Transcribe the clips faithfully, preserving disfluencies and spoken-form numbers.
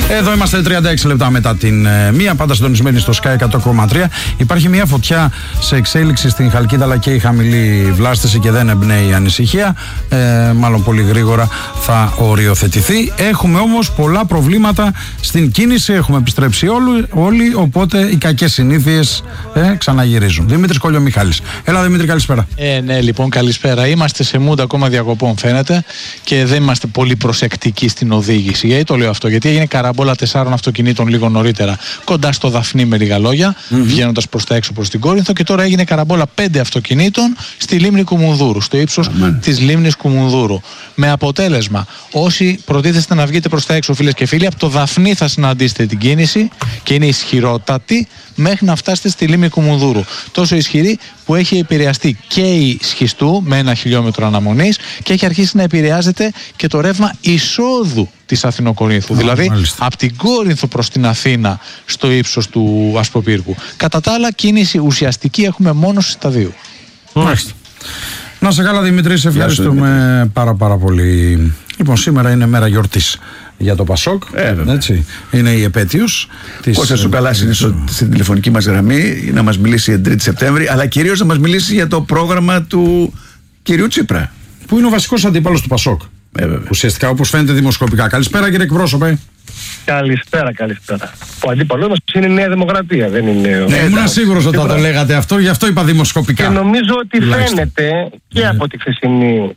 Εδώ είμαστε τριάντα έξι λεπτά μετά την ε, μία, πάντα συντονισμένοι στο Sky εκατό κόμμα τρία. Υπάρχει μια φωτιά σε εξέλιξη στην Χαλκίδα, αλλά και η χαμηλή βλάστηση και δεν εμπνέει ανησυχία. Ε, μάλλον πολύ γρήγορα θα οριοθετηθεί. Έχουμε όμως πολλά προβλήματα στην κίνηση. Έχουμε επιστρέψει όλοι, όλοι οπότε οι κακές συνήθειες ε, ξαναγυρίζουν. Δημήτρης Κολιομιχάλης. Έλα Δημήτρη, καλησπέρα. Ε, ναι, λοιπόν, καλησπέρα. Είμαστε σε mood ακόμα διακοπών, φαίνεται, και δεν είμαστε πολύ προσεκτικοί στην οδήγηση. Γιατί το λέω αυτό? Γιατί έγινε καραμπόλα τεσσάρων αυτοκινήτων λίγο νωρίτερα κοντά στο Δαφνί, με λίγα λόγια, mm-hmm. βγαίνοντας προς τα έξω προς την Κόρινθο, και τώρα έγινε καραμπόλα πέντε αυτοκινήτων στη λίμνη Κουμουνδούρου, στο ύψος mm-hmm. της λίμνης Κουμουνδούρου. Με αποτέλεσμα, όσοι προτίθεστε να βγείτε προς τα έξω, φίλες και φίλοι, από το Δαφνί θα συναντήσετε την κίνηση και είναι ισχυρότατη μέχρι να φτάσετε στη λίμνη Κουμουνδούρου. Τόσο ισχυρή που έχει επηρεαστεί και η Σχιστού με ένα χιλιόμετρο αναμονής και έχει αρχίσει να επηρεάζεται και το ρεύμα εισόδου της Αθηνοκορίνθου. Oh, δηλαδή μάλιστα. από την Κόρινθο προς την Αθήνα στο ύψος του Ασποπύργου. Κατά τα άλλα, κίνηση ουσιαστική έχουμε μόνο στις τα δύο. Μάλιστα. Να σε καλά Δημήτρη, σε ευχαριστούμε σου, πάρα πάρα πολύ. Λοιπόν, σήμερα είναι μέρα γιορτής για το Πασόκ, ε, έτσι. Είναι η επέτειος της... Κώστα σου καλά είναι στο, στην τηλεφωνική μας γραμμή να μας μιλήσει για τρίτη Σεπτέμβρη, αλλά κυρίως να μας μιλήσει για το πρόγραμμα του κυρίου Τσίπρα, που είναι ο βασικός αντίπαλος του Πασόκ, ε, ουσιαστικά, όπως φαίνεται δημοσκοπικά. Καλησπέρα κύριε εκπρόσωπε. Καλησπέρα, καλησπέρα. Ο αντίπαλός μας είναι η Νέα Δημοκρατία, δεν είναι... Ναι, ήμουν σίγουρος ότι θα το λέγατε αυτό, γι' αυτό είπα δημοσκοπικά. Και νομίζω ότι φαίνεται και από τη χθεσινή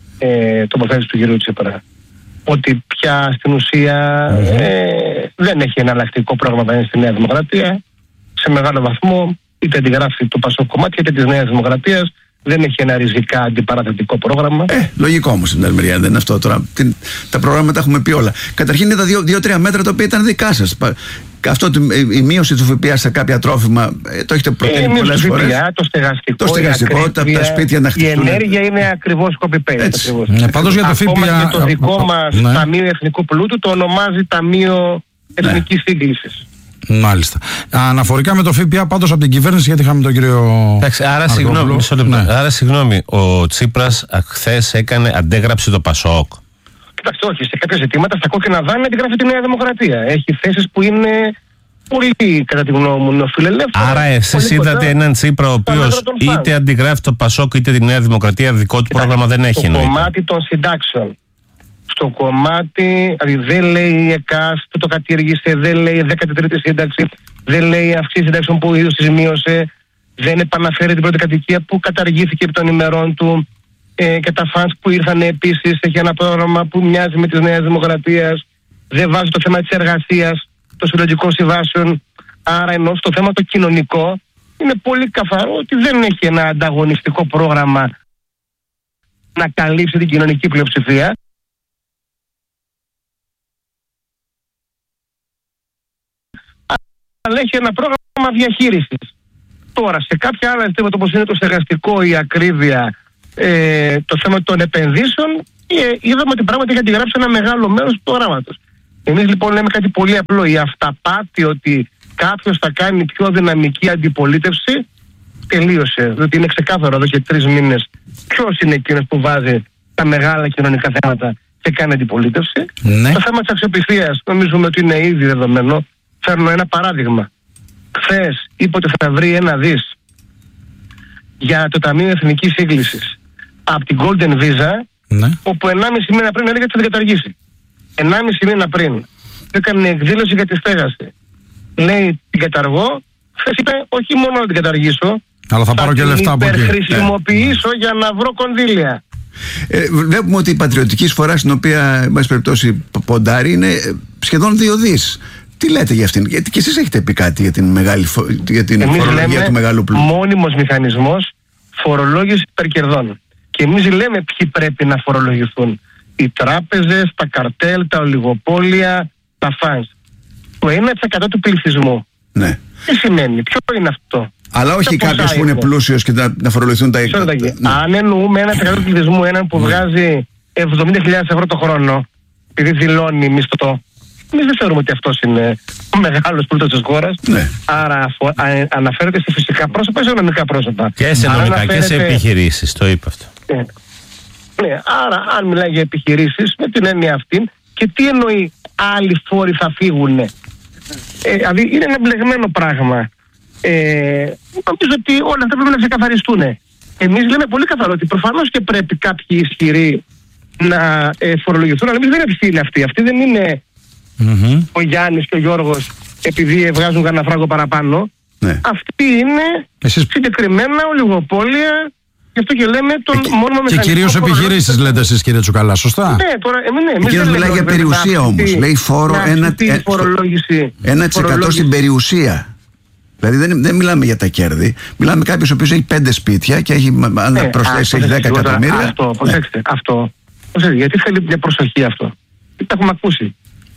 ε, τοποθέτηση του κυρίου Τσίπρα ότι πια στην ουσία mm-hmm. ε, δεν έχει εναλλακτικό πρόγραμμα να είναι στη Νέα Δημοκρατία. Σε μεγάλο βαθμό είτε αντιγράφει το Πασόκ κομμάτι είτε της Νέας Δημοκρατίας. Δεν έχει ένα ριζικά αντιπαραθετικό πρόγραμμα. Ε, λογικό όμως στην Ερμηρία, δεν είναι αυτό τώρα. Την, τα προγράμματα έχουμε πει όλα. Καταρχήν είναι τα δύο-τρία μέτρα τα οποία ήταν δικά σας. Αυτό η μείωση του ΦΠΑ σε κάποια τρόφιμα ε, το έχετε προτείνει πολλές φορές. Το στεγαστικό, το στεγαστικό, η τα σπίτια να χτιστούν. Η ενέργεια είναι ακριβώς copy-paste. Ναι, πάντως για το ΦΠΑ. Ακόμα και το δικό μας ναι. Ταμείο Εθνικού Πλούτου το ονομάζει Ταμείο Εθνικής ναι. Σύγκλησης. Μάλιστα. Αναφορικά με το ΦΠΑ, πάντως από την κυβέρνηση, γιατί είχαμε τον κύριο. Εντάξει, άρα συγγνώμη, ναι. άρα συγγνώμη, ο Τσίπρας χθες έκανε, αντέγραψε το Πασόκ. Κοιτάξτε, όχι, σε κάποια ζητήματα στα κόκκινα δάνεια αντιγράφει τη Νέα Δημοκρατία. Έχει θέσεις που είναι πολύ, κατά τη γνώμη μου, νεοφιλελεύθερες. Άρα εσείς είδατε έναν Τσίπρα ο οποίος είτε αντιγράφει το Πασόκ είτε τη Νέα Δημοκρατία, δικό του πρόγραμμα δεν έχει. Στο κομμάτι των συντάξεων. Στο κομμάτι, δηλαδή δεν λέει η ΕΚΑΣ που το κατήργησε, δεν λέει δέκατη τρίτη σύνταξη, δεν λέει αυξή συντάξεων που ο ίδιος τις μείωσε, δεν επαναφέρει την πρώτη κατοικία που καταργήθηκε επί των ημερών του ε, και τα φανς που ήρθαν επίσης. Έχει ένα πρόγραμμα που μοιάζει με της Νέας Δημοκρατίας, δεν βάζει το θέμα της εργασίας, των συλλογικών συμβάσεων. Άρα ενώ στο θέμα το κοινωνικό είναι πολύ καθαρό ότι δεν έχει ένα ανταγωνιστικό πρόγραμμα να καλύψει την κοινωνική πλειοψηφία. Αλλά έχει ένα πρόγραμμα διαχείρισης. Τώρα, σε κάποια άλλα ζητήματα όπως είναι το στεγαστικό, η ακρίβεια, ε, το θέμα των επενδύσεων, ε, είδαμε ότι πράγματι έχει αντιγράψει ένα μεγάλο μέρος του προγράμματος. Εμείς λοιπόν λέμε κάτι πολύ απλό. Η αυταπάτη ότι κάποιος θα κάνει πιο δυναμική αντιπολίτευση τελείωσε. Διότι είναι ξεκάθαρο εδώ και τρεις μήνες ποιος είναι εκείνος που βάζει τα μεγάλα κοινωνικά θέματα και κάνει αντιπολίτευση. Ναι. Το θέμα της αξιοπιστίας νομίζουμε ότι είναι ήδη δεδομένο. Φέρνω ένα παράδειγμα. Χθες είπε ότι θα βρει ένα δις για το Ταμείο Εθνικής Σύγκλησης από την Golden Visa, ναι. όπου ενάμιση μήνα πριν έλεγε ότι θα την καταργήσει. ενάμιση μήνα πριν έκανε εκδήλωση για τη στέγαση. Λέει την καταργώ. Χθες είπε όχι μόνο να την καταργήσω, αλλά θα, θα πάρω και λεφτά από εκεί. Θα την υπερχρησιμοποιήσω yeah. για να βρω κονδύλια. Ε, βλέπουμε ότι η πατριωτική εισφορά στην οποία, εν πάση περιπτώσει, ποντάρει είναι σχεδόν δύο δις. Τι λέτε για αυτήν, γιατί και εσείς έχετε πει κάτι για την, μεγάλη, για την φορολογία του μεγάλου πλούτου. Μόνιμος μηχανισμός φορολόγηση υπερκερδών. Και εμείς λέμε ποιοι πρέπει να φορολογηθούν. Οι τράπεζες, τα καρτέλ, τα ολιγοπόλια, τα φανς. Το ένα τοις εκατό του πληθυσμού. Ναι. Τι σημαίνει, ποιο είναι αυτό? Αλλά όχι κάποιος που είναι πλούσιος και να, να φορολογηθούν τα είκοσι. Ναι. Αν εννοούμε ένα τοις εκατό του πληθυσμού, έναν που ναι. βγάζει εβδομήντα χιλιάδες ευρώ το χρόνο, επειδή δηλώνει μισθό. Εμείς δεν θεωρούμε ότι αυτός είναι ο μεγάλος πλούτος της χώρας. Ναι. Άρα αφο, α, αναφέρεται σε φυσικά πρόσωπα ή σε νομικά πρόσωπα. Και σε νομικά αναφέρεται... και σε επιχειρήσεις, το είπα αυτό. Ναι. ναι. Άρα αν μιλάει για επιχειρήσεις, με την έννοια αυτή Και τι εννοεί άλλοι φόροι θα φύγουν? Ε, δηλαδή είναι ένα μπλεγμένο πράγμα. Ε, νομίζω ότι όλα αυτά πρέπει να ξεκαθαριστούν. Εμείς λέμε πολύ καθαρό ότι προφανώς και πρέπει κάποιοι ισχυροί να ε, φορολογηθούν, αλλά εμείς δεν είναι ευθύνη αυτή. Αυτή δεν είναι mm-hmm. ο Γιάννης και ο Γιώργος επειδή βγάζουν κανένα φράγκο παραπάνω. Ναι. Αυτή είναι Εσείς... συγκεκριμένα ολιγοπόλια. Γι' αυτό και λέμε τον ε, μόνιμο μηχανισμό. Και κυρίως επιχειρήσεις λέτε εσείς, κύριε Τσουκαλά, σωστά? Ναι, τώρα εμείς ναι, εμείς δεν μιλάει για περιουσία όμως. Λέει φόρο ένα τοις εκατό στην περιουσία. Δηλαδή δεν, δεν μιλάμε για τα κέρδη. Μιλάμε κάποιος ο οποίος έχει πέντε σπίτια και έχει, αν ναι, προσθέσει, έχει δέκα εκατομμύρια. Αυτό, προσέξτε, ναι. αυτό. Προσέξτε, γιατί θέλει μια προσοχή αυτό? Τι τα έχουμε ακούσει.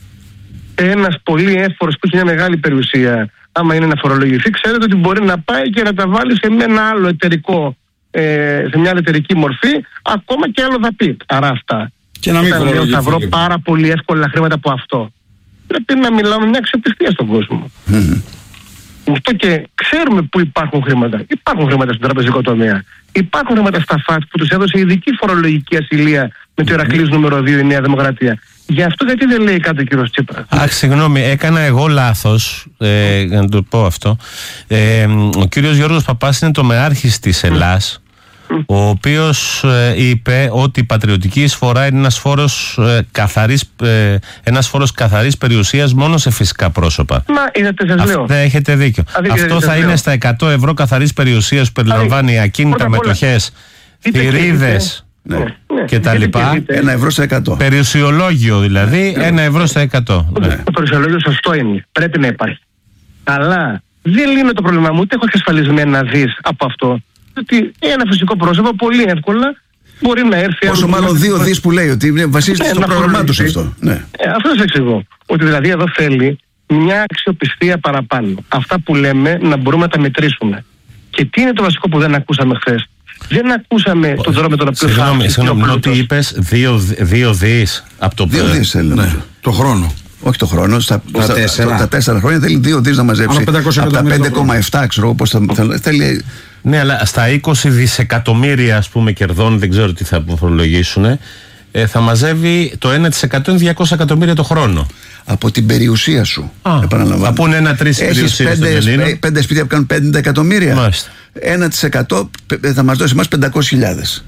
Ένας πολύ εύφορος που έχει μια μεγάλη περιουσία, άμα είναι να φορολογηθεί, ξέρετε ότι μπορεί να πάει και να τα βάλει σε ένα άλλο εταιρικό, ε, σε μια άλλη εταιρική μορφή, ακόμα και άλλο θα πει. Άρα αυτά. Και να μην φορολογηθεί. Θα βρω πάρα πολύ εύκολα χρήματα από αυτό. Πρέπει να μιλάμε μια αξιοπιστία στον κόσμο. Mm-hmm. Γι' αυτό και ξέρουμε πού υπάρχουν χρήματα. Υπάρχουν χρήματα στον τραπεζικό τομέα. Υπάρχουν χρήματα στα ΦΑΤ που τους έδωσε ειδική φορολογική ασυλία με το Ηρακλής νούμερο δύο η Νέα Δημοκρατία. Γι' αυτό γιατί δεν λέει κάτι ο κύριος Τσίπρας? Αχ, συγγνώμη, έκανα εγώ λάθος, ε, να το πω αυτό. Ε, ο κύριος Γιώργος Παπάς είναι το μεάρχης της Ελλάς, mm. ο οποίος ε, είπε ότι η πατριωτική εισφορά είναι ένας φόρος, ε, καθαρής, ε, ένας φόρος καθαρής περιουσίας μόνο σε φυσικά πρόσωπα. Μα είδατε, σας λέω. Ναι, έχετε δίκιο. Α, αυτό θα είναι λέω. Στα εκατό ευρώ καθαρής περιουσίας που περιλαμβάνει ακίνητα, μετοχές, θηρίδες. Ναι. Ναι. Και τα λοιπά. Ένα ευρώ στα εκατό. Περιουσιολόγιο δηλαδή, ναι. Ένα ευρώ στα εκατό. Ναι. Το περιουσιολόγιο σωστό είναι. Πρέπει να υπάρχει. Αλλά δεν λύνω το πρόβλημα μου, ούτε έχω εξασφαλισμένα δις από αυτό. Ότι ένα φυσικό πρόσωπο πολύ εύκολα μπορεί να έρθει. Όσο μάλλον δύο δις που λέει, ότι βασίζεται ναι, στο πρόγραμμά του αυτό. Ναι. Ε, αυτό σας εξηγώ. Ότι δηλαδή εδώ θέλει μια αξιοπιστία παραπάνω. Αυτά που λέμε να μπορούμε να τα μετρήσουμε. Και τι είναι το βασικό που δεν ακούσαμε χθες? Δεν ακούσαμε τον τρόπο με τον οποίο θα έρθει. Συγγνώμη, ότι είπες δύο δις από το δύο δις θέλει. Ναι, το χρόνο. Όχι το χρόνο, στα, τα, στα, τέσσερα. τα τέσσερα χρόνια θέλει δύο δις να μαζέψει. Από τα πέντε κόμμα επτά ξέρω εγώ πώς θα θέλει. Ναι, αλλά στα είκοσι δισεκατομμύρια ας πούμε κερδών, δεν ξέρω τι θα φορολογήσουν, ε, θα μαζεύει το ένα τοις εκατό είναι διακόσια εκατομμύρια το χρόνο. Από την περιουσία σου. Θα πούνε ένα τρεις περιουσίες στον Ελλήνο. Πέντε σπίτια που κάνουν πενήντα εκατομμύρια. Μάλιστα. ένα τοις εκατό θα μας δώσει εμάς πεντακόσιες χιλιάδες.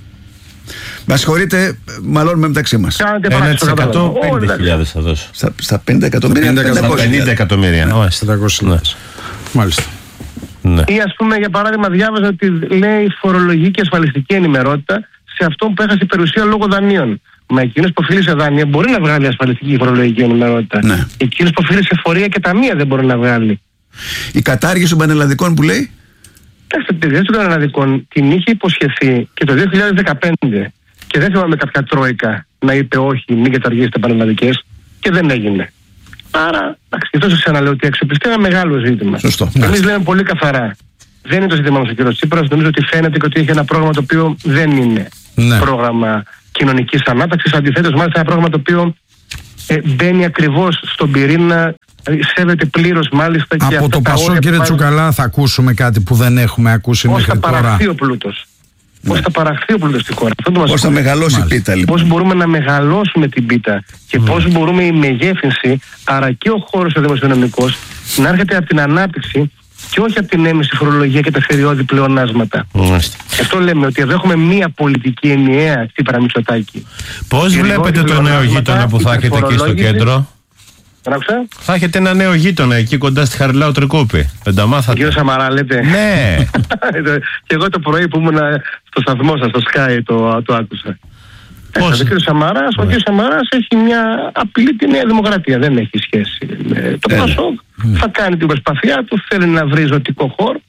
Μας συγχωρείτε, μαλώνουμε μεταξύ μας. ένα τοις εκατό πενήντα χιλιάδες θα δώσω. Στα, στα πενήντα εκατομμύρια. πενήντα εκατομμύρια. πεντακόσιες. Μάλιστα. Ναι. Ή ας πούμε για παράδειγμα διάβαζα ότι λέει φορολογική και ασφαλιστική ενημερότητα σε αυτόν που έχασε περιουσία λόγω δανείων. Μα εκείνος που οφείλει σε δάνεια μπορεί να βγάλει ασφαλιστική φορολογική ενημερότητα. Ναι. Εκείνος που οφείλει σε φορεία και ταμεία δεν μπορεί να βγάλει. Η κατάργηση των πανελλαδικών που λέει. Κοιτάξτε, τη διάρκεια των πανελλαδικών την είχε υποσχεθεί και το δύο χιλιάδες δεκαπέντε. Και δεν θυμάμαι κάποια τρόικα να είπε όχι, μην καταργήσετε πανελλαδικές, και δεν έγινε. Άρα, εντάξει, αυτό σας ξαναλέω ότι η αξιοπιστία είναι ένα μεγάλο ζήτημα. Σωστό. Εμείς λέμε πολύ καθαρά. Δεν είναι το ζήτημα μας ο κ. Τσίπρας. Νομίζω ότι φαίνεται και ότι έχει ένα πρόγραμμα το οποίο δεν είναι ναι. πρόγραμμα κοινωνικής ανάταξης. Αντιθέτως, μάλιστα, ένα πρόγραμμα το οποίο ε, μπαίνει ακριβώς στον πυρήνα, σέβεται πλήρως μάλιστα. Από και το Πασό, κύριε βάζουν... Τσουκαλά, θα ακούσουμε κάτι που δεν έχουμε ακούσει πώς μέχρι τώρα. Πώς θα παραχθεί ο πλούτος. Ναι. Πώς θα παραχθεί ο πλούτος στη χώρα. Πώς θα μεγαλώσει η πίτα, λοιπόν. Πώς μπορούμε να μεγαλώσουμε την πίτα και mm. πώς μπορούμε η μεγέθυνση, άρα και ο χώρος ο δημοσιονομικός, να έρχεται από την ανάπτυξη και όχι από την έμεση φορολογία και τα θηριώδη πλεονάσματα. Mm. Αυτό λέμε, ότι εδώ έχουμε μία πολιτική ενιαία Τσίπρα Μητσοτάκη. Πώς βλέπετε το νέο γείτονα που θα έχετε εκεί στο κέντρο? Άκουσα. Θα έχετε ένα νέο γείτονα εκεί κοντά στη Χαριλάου Τρικούπη. Δεν τα μάθατε? Κύριο Σαμαρά λέτε? Ναι. Και εγώ το πρωί που ήμουν στο σταθμό σας, στο Sky, το, το άκουσα. Πώς? Ο κύριος Σαμαράς, ο κύριος Σαμαράς έχει μια απειλή τη Νέα Δημοκρατία. Δεν έχει σχέση με το Πασόκ. Θα κάνει την προσπαθία του, θέλει να βρει ζωτικό χώρο.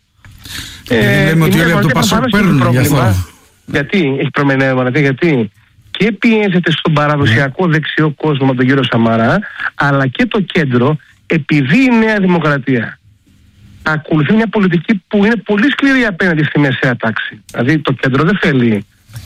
Ε, λέμε ότι όλοι από το Πασόκ παίρνουν γι' αυτό. Γιατί έχει πρόβλημα η Νέα Δημοκρατία, γιατί και πιέζεται στον παραδοσιακό δεξιό κόσμο με τον κύριο Σαμαρά, αλλά και το κέντρο, επειδή η Νέα Δημοκρατία ακολουθεί μια πολιτική που είναι πολύ σκληρή απέναντι στη μεσαία τάξη. Δηλαδή το κέντρο δεν θέλει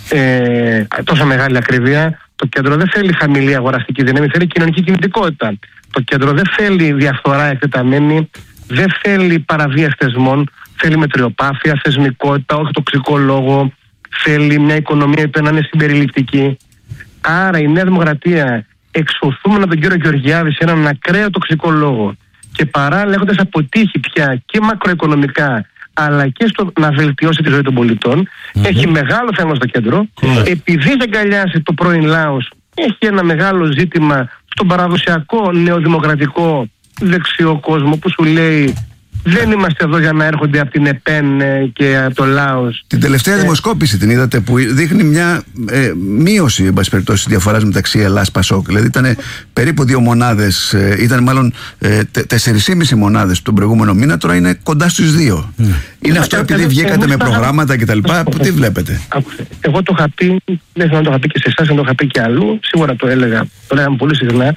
ε, τόσο μεγάλη ακρίβεια, το κέντρο δεν θέλει χαμηλή αγοραστική δύναμη, θέλει κοινωνική κινητικότητα. Το κέντρο δεν θέλει διαφθορά εκτεταμένη, δεν θέλει παραβίαση θεσμών, θέλει μετριοπάθεια, θεσμικότητα, όχι τοξικό λόγο, θέλει μια οικονομία που να είναι συμπεριληπτική. Άρα η Νέα Δημοκρατία εξωθούμε τον κύριο Γεωργιάδη σε έναν ακραίο τοξικολόγο και παράλληλα έχοντας αποτύχει πια και μακροοικονομικά αλλά και στο να βελτιώσει τη ζωή των πολιτών, mm-hmm. έχει μεγάλο θέμα στο κέντρο. Mm-hmm. Επειδή έχει αγκαλιάσει το πρώην Λάος, έχει ένα μεγάλο ζήτημα στον παραδοσιακό νεοδημοκρατικό δεξιό κόσμο που σου λέει δεν είμαστε εδώ για να έρχονται από την ΕΠΕΝ και από το Λάος. Την τελευταία ε... δημοσκόπηση την είδατε που δείχνει μια ε, μείωση, εν πάση περιπτώσει, διαφοράς μεταξύ Ελλάς Πασόκ. Δηλαδή ήταν περίπου δύο μονάδες, ε, ήταν μάλλον ε, τε, τέσσερις και μισή μονάδες τον προηγούμενο μήνα, τώρα είναι κοντά στους δύο. Mm. Είναι ε, αυτό ε, επειδή ε, βγήκατε ε, με προγράμματα κτλ. Τι βλέπετε? Εγώ το είχα πει, δεν θέλω να το είχα πει και σε εσάς, να το είχα πει και αλλού, σίγουρα το έλεγα, το λέγαμε πολύ συχνά,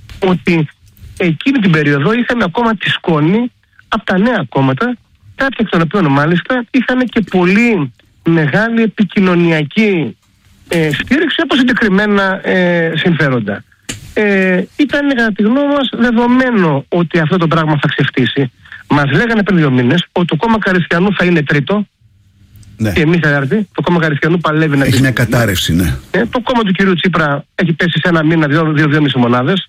ότι εκείνη την περίοδο είχαμε ακόμα τη σκόνη από τα νέα κόμματα, κάποια εκ των οποίων μάλιστα είχαν και πολύ μεγάλη επικοινωνιακή ε, στήριξη από συγκεκριμένα ε, συμφέροντα. Ε, ήταν κατά τη γνώμη μας δεδομένο ότι αυτό το πράγμα θα ξεφτύσει. Μας λέγανε πριν δύο μήνες ότι το κόμμα Καριστιανού θα είναι τρίτο. Ναι. Και εμείς θα έρθει. Το κόμμα Καριστιανού παλεύει να έχει μια κατάρρευση, ναι. Ε, το κόμμα του κυρίου Τσίπρα έχει πέσει σε ένα μήνα δύο-δύο μισή μονάδες.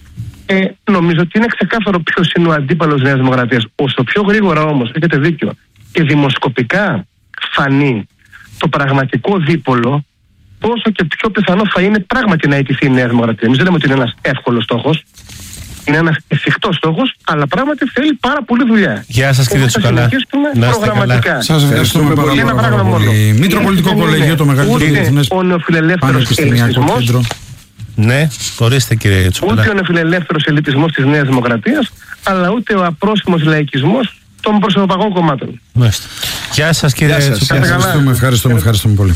Ε, νομίζω ότι είναι ξεκάθαρο ποιος είναι ο αντίπαλος της Νέας Δημοκρατίας. Όσο πιο γρήγορα όμως, έχετε δίκιο, και δημοσκοπικά φανεί το πραγματικό δίπολο, όσο και πιο πιθανό θα είναι πράγματι να ιτηθεί η Νέα Δημοκρατία. Εμείς δεν λέμε ότι είναι ένας εύκολος στόχος. Είναι ένας εφικτός στόχος, αλλά πράγματι θέλει πάρα πολύ δουλειά. Γεια σας κύριε Τσουκαλά. Να είστε καλά. Σας ευχαριστούμε πάρα πολύ. Μητροπολιτικό Κολέγιο, το μεγαλύτερο διεθνές πανεπιστημιακό κέντρο. Ναι, ορίστε κύριε Τσουκαλά. Ούτε ο νεοφιλελεύθερος ελιτισμός της Νέας Δημοκρατίας, αλλά ούτε ο απρόσιμος λαϊκισμός των προσωπικών κομμάτων. Μάλιστα. Γεια σας κύριε Τσουκαλά. Ευχαριστούμε, ευχαριστούμε, ευχαριστούμε πολύ.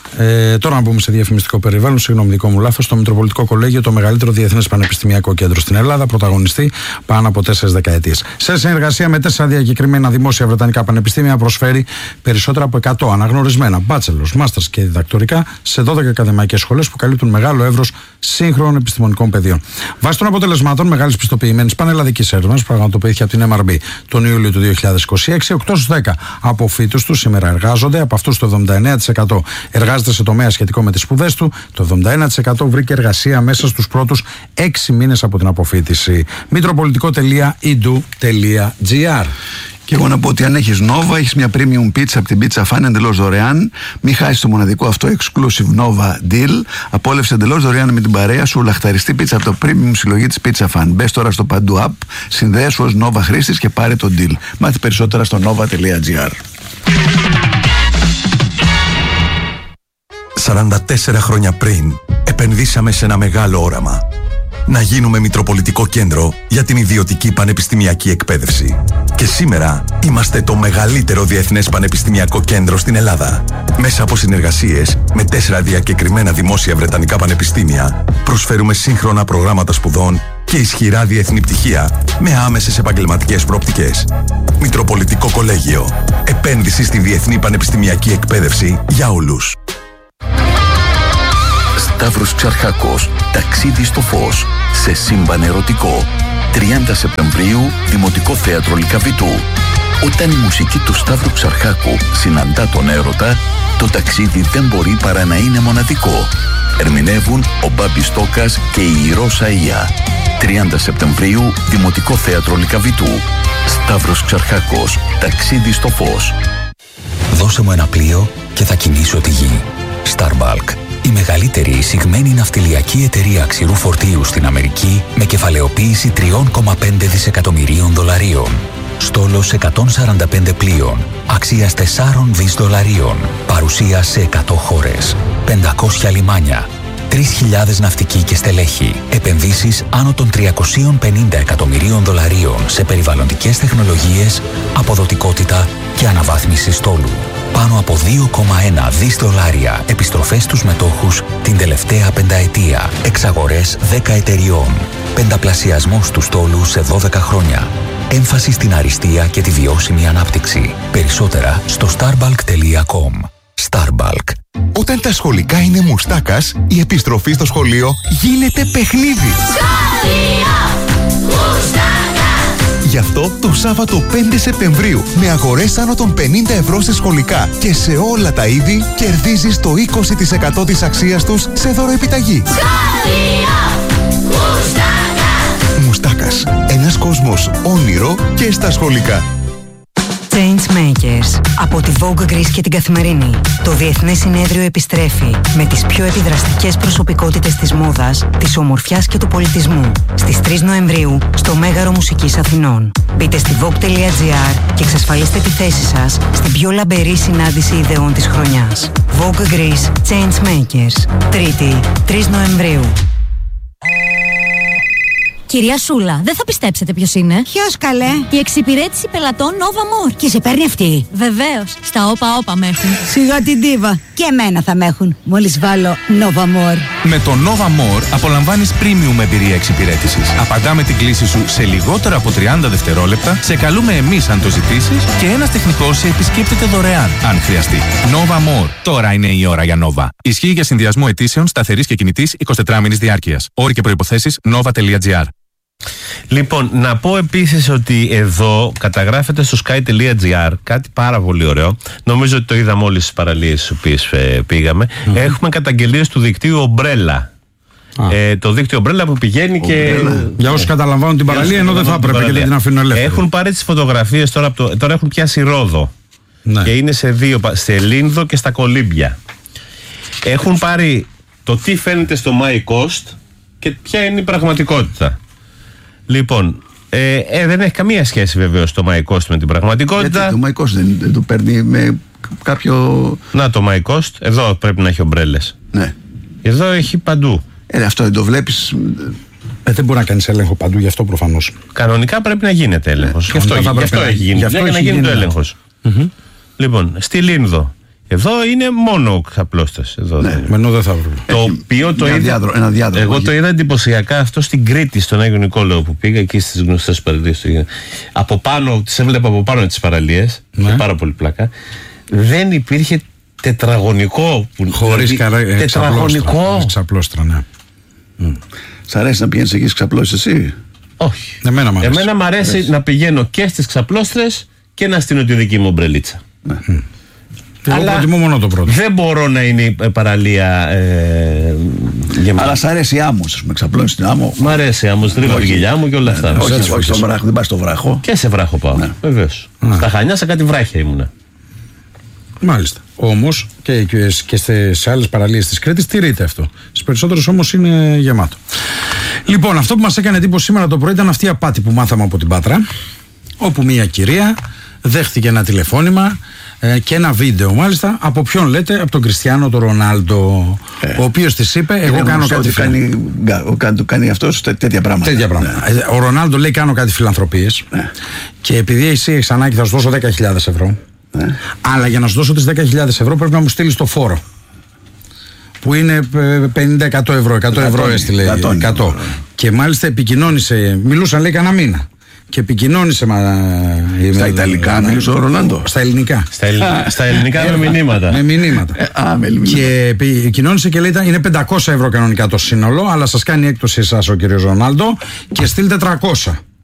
Ε, τώρα να μπούμε σε διαφημιστικό περιβάλλον. Συγγνώμη, δικό μου λάθος. Το Μητροπολιτικό Κολέγιο, το μεγαλύτερο διεθνές πανεπιστημιακό κέντρο στην Ελλάδα, πρωταγωνιστεί πάνω από τέσσερις δεκαετίες. Σε συνεργασία με τέσσερα διακεκριμένα δημόσια βρετανικά πανεπιστήμια, προσφέρει περισσότερα από εκατό αναγνωρισμένα bachelors, masters και διδακτορικά σε δώδεκα ακαδημαϊκές σχολές που καλύπτουν μεγάλο εύρος σύγχρονων επιστημονικών πεδίων. Βάσει των αποτελεσμάτων μεγάλης πιστοποιημένης πανελλαδικής έρευνας που πραγματοποιήθηκε από την εμ αρ μπι τον Ιούλιο του δύο χιλιάδες είκοσι έξι, οκτώ στους δέκα αποφύτους του σήμερα εργάζονται. Από αυτούς το εβδομήντα εννέα τοις εκατό εργάζεται σε τομέα σχετικό με τις σπουδές του, το εβδομήντα ένα τοις εκατό βρήκε εργασία μέσα στους πρώτους έξι μήνες από την αποφύτιση. μητροπολιτικό τελεία ι ντου τελεία τζι άρ. Και εγώ να πω ότι αν έχεις Nova, έχεις μια premium pizza από την Pizza Fan εντελώς δωρεάν. Μην χάσεις το μοναδικό αυτό exclusive Nova deal. Απόλαυσε εντελώς δωρεάν με την παρέα σου λαχταριστή πίτσα από το premium συλλογή της Pizza Fan. Μπες τώρα στο Παντού app, συνδέεσου ως Nova χρήστης και πάρε το deal. Μάθει περισσότερα στο nova τελεία τζι άρ. σαράντα τέσσερα χρόνια πριν επενδύσαμε σε ένα μεγάλο όραμα. Να γίνουμε Μητροπολιτικό Κέντρο για την ιδιωτική πανεπιστημιακή εκπαίδευση. Και σήμερα είμαστε το μεγαλύτερο διεθνές πανεπιστημιακό κέντρο στην Ελλάδα. Μέσα από συνεργασίες με τέσσερα διακεκριμένα δημόσια βρετανικά πανεπιστήμια, προσφέρουμε σύγχρονα προγράμματα σπουδών και ισχυρά διεθνή πτυχία με άμεσες επαγγελματικές προοπτικές. Μητροπολιτικό Κολέγιο. Επένδυση στη διεθνή πανεπιστημιακή εκπαίδευση για όλους. Σταύρος Ξαρχάκος, ταξίδι στο φως, σε σύμπαν ερωτικό. τριάντα Σεπτεμβρίου, Δημοτικό Θέατρο Λυκαβητού. Όταν η μουσική του Σταύρου Ξαρχάκου συναντά τον έρωτα, το ταξίδι δεν μπορεί παρά να είναι μοναδικό. Ερμηνεύουν ο Μπάμπης Τόκας και η Ρώσα Ία. τριάντα Σεπτεμβρίου, Δημοτικό Θέατρο Λυκαβητού. Σταύρος Ξαρχάκος, ταξίδι στο φως. Δώσε μου ένα πλοίο και θα κινήσω τη γη. Starbulk. Η μεγαλύτερη εισηγμένη ναυτιλιακή εταιρεία ξηρού φορτίου στην Αμερική με κεφαλαιοποίηση τρία κόμμα πέντε δισεκατομμυρίων δολαρίων. Στόλος εκατόν σαράντα πέντε πλοίων, αξίας τέσσερα δισεκατομμύρια δολαρίων. Παρουσία σε εκατό χώρες, πεντακόσια λιμάνια, τρεις χιλιάδες ναυτικοί και στελέχη. Επενδύσεις άνω των τριακόσια πενήντα εκατομμυρίων δολαρίων σε περιβαλλοντικές τεχνολογίες, αποδοτικότητα και αναβάθμιση στόλου. Πάνω από δύο κόμμα ένα δισεκατομμύρια δολάρια επιστροφές στους μετόχους την τελευταία πενταετία. Εξαγορές δέκα εταιριών. Πενταπλασιασμός του στόλου σε δώδεκα χρόνια. Έμφαση στην αριστεία και τη βιώσιμη ανάπτυξη. Περισσότερα στο starbulk τελεία com. Starbulk. Όταν τα σχολικά είναι μουστάκας, η επιστροφή στο σχολείο γίνεται παιχνίδι. Γι' αυτό το Σάββατο πέντε Σεπτεμβρίου με αγορές άνω των πενήντα ευρώ σε σχολικά και σε όλα τα είδη κερδίζεις το είκοσι τοις εκατό της αξίας τους σε δωροεπιταγή. Μουστάκας. Ένας κόσμος όνειρο και στα σχολικά. Changemakers από τη Vogue Greece και την Καθημερινή. Το Διεθνές Συνέδριο επιστρέφει με τις πιο επιδραστικές προσωπικότητες της μόδας, της ομορφιάς και του πολιτισμού στις τρεις Νοεμβρίου στο Μέγαρο Μουσικής Αθηνών. Μπείτε στη vogue τελεία gr και εξασφαλίστε τη θέση σας στην πιο λαμπερή συνάντηση ιδεών της χρονιάς. Vogue Greece Changemakers. Τρίτη, τρεις Νοεμβρίου. Κυρία Σούλα, δεν θα πιστέψετε ποιος είναι. Ποιος καλέ? Η εξυπηρέτηση πελατών Nova More. Και σε παίρνει αυτή? Βεβαίως. Στα όπα όπα με έχουν. Σιγά την τίβα. Και εμένα θα με έχουν. Μόλις βάλω Nova More. Με το Nova More απολαμβάνεις premium εμπειρία εξυπηρέτησης. Απαντάμε την κλήση σου σε λιγότερα από τριάντα δευτερόλεπτα. Σε καλούμε εμείς αν το ζητήσεις. Και ένας τεχνικός σε επισκέπτεται δωρεάν αν χρειαστεί. Nova More. Τώρα είναι η ώρα για Nova. Ισχύει για συνδυασμό αιτήσεων σταθερής και κινητής εικοσιτετράωρης διάρκειας. Όροι και προϋποθέσεις nova τελεία gr. Λοιπόν, να πω επίσης ότι εδώ καταγράφεται στο sky τελεία gr κάτι πάρα πολύ ωραίο. Νομίζω ότι το είδαμε όλες τις παραλίες στις οποίες ε, πήγαμε. Mm-hmm. Έχουμε καταγγελίες του δικτύου Ομπρέλα. Ε, το δίκτυο Ομπρέλα που πηγαίνει και. Για όσους καταλαμβάνουν την παραλία, ενώ δεν θα έπρεπε γιατί την αφήνουν ελεύθερη. Έχουν πάρει τις φωτογραφίες τώρα, το, τώρα έχουν πιάσει Ρόδο. Ναι. Και είναι σε δύο, σε Λίνδο και στα Κολύμπια. Έχουν πάρει το τι φαίνεται στο My Coast και ποια είναι η πραγματικότητα. Λοιπόν, ε, ε, δεν έχει καμία σχέση βεβαίως το My Coast με την πραγματικότητα. Γιατί το My Coast δεν, δεν το παίρνει με κάποιο. Να το My Coast, εδώ πρέπει να έχει ομπρέλες. Ναι. Εδώ έχει παντού. Ε, αυτό δεν το βλέπεις. Ε, δεν μπορεί να κάνεις έλεγχο παντού, γι' αυτό προφανώς. Κανονικά πρέπει να γίνεται έλεγχος. Ναι, γι' αυτό, γι αυτό έχει γίνει. Γι' αυτό έχει γίνει το έλεγχος. Mm-hmm. Λοιπόν, στη Λίνδο. Εδώ είναι μόνο ξαπλώστες. Εδώ ναι, δεν. Δεν θα βρούμε. Το οποίο το είδα. Διάδρο, ένα διάδρο, εγώ το είδα εντυπωσιακά αυτό στην Κρήτη, στον Άγιο Νικόλαο που πήγα εκεί στις γνωστές παραλίες. Από πάνω, τις έβλεπα από πάνω τις παραλίες. Ναι. Πάρα πολύ πλάκα. Δεν υπήρχε τετραγωνικό. Που, χωρίς δηλαδή, καρα... τετραγωνικό. Ξαπλώστρα, ναι. Mm. Σ' αρέσει να πηγαίνεις εκεί στις ξαπλώσεις εσύ? Όχι. Εμένα μ' αρέσει. Εμένα μ' αρέσει, αρέσει να πηγαίνω και στις ξαπλώστρες και να στείλω τη δική μου ομπρελίτσα. Ναι. Mm. Εγώ αλλά προτιμώ μόνο το πρώτο. Δεν μπορώ να είναι η παραλία ε, αλλά σ' αρέσει η άμμος, ας πούμε, ξαπλώνεις την άμμο. Μ' αρέσει η άμμος, τρίβω τη γυλιά μου και όλα αυτά. Ναι, όχι, όχι, όχι στο βράχο, δεν πας στο βράχο. Και σε βράχο πάω, ναι. Βεβαίως. Ναι. Στα Χανιά σε κάτι βράχια ήμουνα. Μάλιστα. Όμως και, και, και σε άλλες παραλίες της Κρήτης τηρείται αυτό. Στις περισσότερες όμως είναι γεμάτο. Λοιπόν, αυτό που μας έκανε εντύπωση σήμερα το πρωί ήταν αυτή η απάτη που μάθαμε από την Πάτρα, όπου μια κυρία δέχτηκε ένα τηλεφώνημα ε, και ένα βίντεο μάλιστα. Από ποιον λέτε? Από τον Κριστιάνο τον Ρονάλντο, ε, ο οποίος της είπε εγώ κάνω κάτι κάνει, κάνει, κάνει αυτός τέτοια πράγματα, τέτοια πράγματα. Ναι. Ο Ρονάλντο λέει κάνω κάτι φιλανθρωπίες, ναι. Και επειδή εσύ έχεις ανάγκη θα σου δώσω δέκα χιλιάδες ευρώ, ναι. Αλλά για να σου δώσω τις δέκα χιλιάδες ευρώ πρέπει να μου στείλεις το φόρο που είναι πενήντα εκατό ευρώ, εκατό ευρώ έστειλε, εκατό. Και μάλιστα επικοινώνησε, μιλούσαν λέει κανένα μήνα. Και επικοινώνησε μα, στα με, Ιταλικά με, μιλούσε ο Ρονάλντο. Στα ελληνικά. Στα, ελ, στα ελληνικά με μηνύματα. Με μηνύματα. Ε, α, με και επικοινώνησε και λέει είναι πεντακόσια ευρώ κανονικά το σύνολο, αλλά σας κάνει έκπτωση εσάς ο κύριος Ρονάλντο και στείλτε τριακόσια.